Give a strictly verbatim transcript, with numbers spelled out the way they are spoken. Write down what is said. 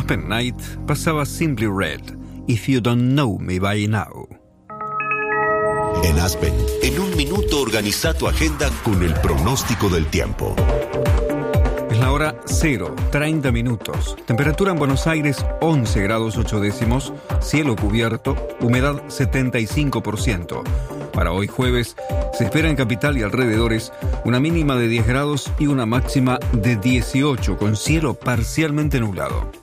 Aspen Night pasaba Simply Red, If You Don't Know Me By Now. En Aspen, en un minuto organiza tu agenda con el pronóstico del tiempo. Es la hora cero, treinta minutos. Temperatura en Buenos Aires once grados ocho décimos, cielo cubierto, humedad setenta y cinco por ciento. Para hoy jueves se espera en capital y alrededores una mínima de diez grados y una máxima de dieciocho con cielo parcialmente nublado.